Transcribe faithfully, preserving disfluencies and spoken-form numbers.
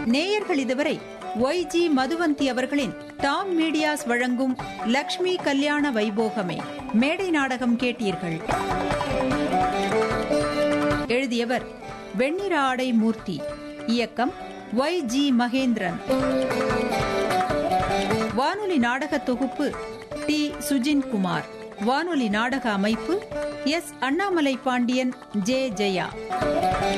நேயர்கள் இதுவரை Y G Madhuvanti அவர்களின் டாம் மீடியாஸ் வழங்கும் லக்ஷ்மி கல்யாண வைபோகமே மேடை நாடகம் கேட்டீர்கள். எழுதியவர் வெண்ணிற ஆடை மூர்த்தி. இயக்கம் ஒய் ஜி மகேந்திரன். வானொலி நாடக தொகுப்பு டி சுஜின்குமார். வானொலி நாடக அமைப்பு எஸ் அண்ணாமலை பாண்டியன், ஜே ஜெயா.